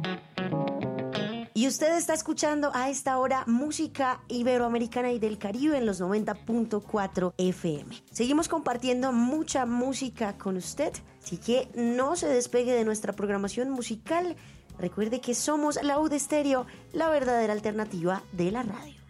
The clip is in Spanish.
Y usted está escuchando a esta hora música iberoamericana y del Caribe en los 90.4 FM. Seguimos compartiendo mucha música con usted, así que no se despegue de nuestra programación musical. Recuerde que somos la UD Estéreo, la verdadera alternativa de la radio.